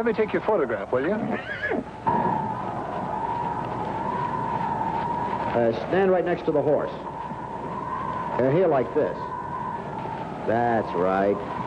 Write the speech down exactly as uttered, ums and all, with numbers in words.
Let me take your photograph, will you? Uh, stand right next to the horse. Uh, here like this. That's right.